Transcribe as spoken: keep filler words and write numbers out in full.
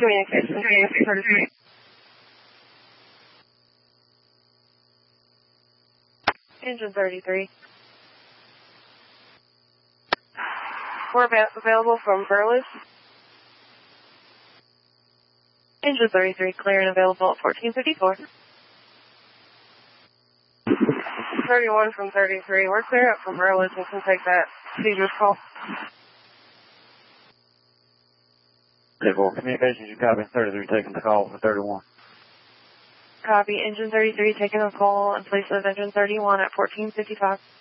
Communication, thirty-three. Engine thirty-three. We're av available from Burles. Engine thirty-three, clear and available at fourteen fifty-four. thirty-one from thirty-three, we're clear up from Burles and can take that Cedars call. For communications, you copy thirty-three taking the call for thirty-one. Copy, engine thirty-three taking a call in place of engine thirty-one at fourteen fifty-five.